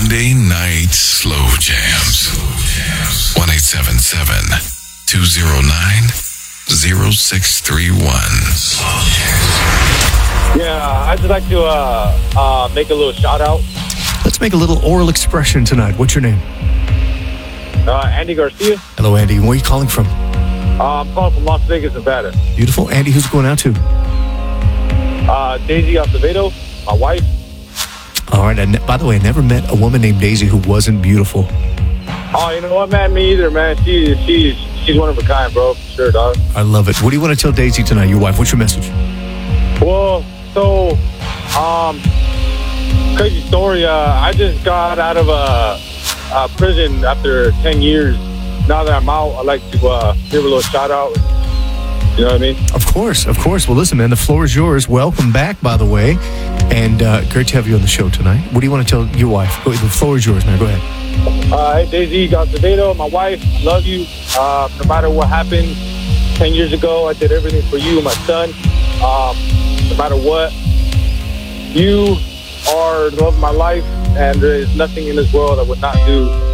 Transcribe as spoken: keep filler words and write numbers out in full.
Monday Night Slow Jams. one eight seven seven, two oh nine, oh six three one. Yeah, I'd just like to uh, uh, make a little shout out. Let's make a little oral expression tonight. What's your name? Uh, Andy Garcia. Hello, Andy. Where are you calling from? Uh, I'm calling from Las Vegas, Nevada. Beautiful. Andy, who's it going out to? Uh, Daisy Acevedo, my wife. All right. And by the way, I never met a woman named Daisy who wasn't beautiful. Oh, you know what, man? Me either, man. She, she's she's one of a kind, bro. For sure, dog. I love it. What do you want to tell Daisy tonight, your wife? What's your message? Well, so, um, crazy story. Uh, I just got out of a, a prison after ten years. Now that I'm out, I'd like to uh, give a little shout out. You know what I mean? Of course, of course. Well, listen, man, the floor is yours. Welcome back, by the way. And uh, great to have you on the show tonight. What do you want to tell your wife? Go, the floor is yours, man. Go ahead. Uh, hey, Daisy Acevedo, my wife, love you. Uh, no matter what happened ten years ago, I did everything for you and my son. Um, no matter what, you are the love of my life, and there is nothing in this world I would not do